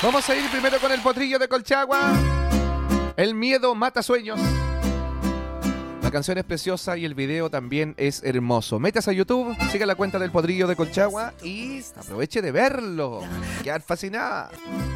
Vamos a ir primero con el potrillo de Colchagua. El miedo mata sueños. La canción es preciosa y el video también es hermoso. Métase a YouTube, siga la cuenta del potrillo de Colchagua y aproveche de verlo. Quedar fascinada.